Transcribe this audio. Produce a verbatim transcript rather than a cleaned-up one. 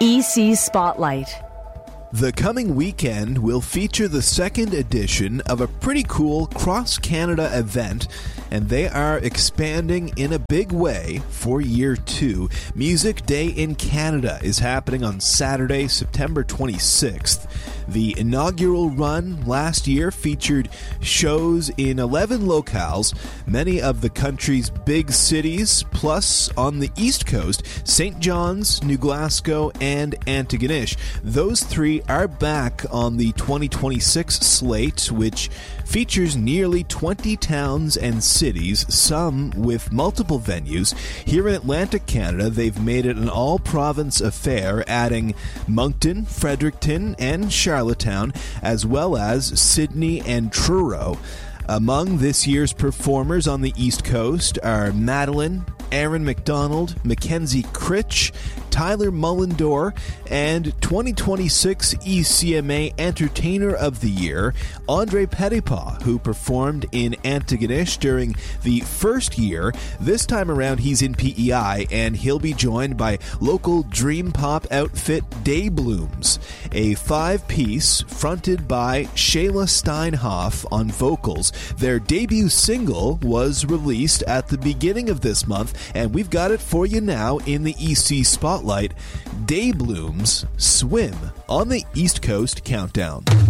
E C Spotlight. The coming weekend will feature the second edition of a pretty cool cross-Canada event, and they are expanding in a big way for year two. Music Day in Canada is happening on Saturday, September twenty-sixth. The inaugural run last year featured shows in eleven locales, many of the country's big cities, plus on the East Coast, Saint John's, New Glasgow, and Antigonish. Those three are back on the twenty twenty-six slate, which features nearly twenty towns and cities, some with multiple venues. Here in Atlantic Canada, they've made it an all-province affair, adding Moncton, Fredericton, and Charlottetown, as well as Sydney and Truro. Among this year's performers on the East Coast are Madeline, Aaron McDonald, Mackenzie Critch, Tyler Mullendore, and twenty twenty-six E C M A Entertainer of the Year, Andre Petitpas, who performed in Antigonish during the first year. This time around, he's in P E I, and he'll be joined by local dream pop outfit Dayblooms, a five-piece fronted by Shayla Steinhoff on vocals. Their debut single was released at the beginning of this month, and we've got it for you now in the E C Spotlight. Dayblooms, Swim, on the East Coast Countdown.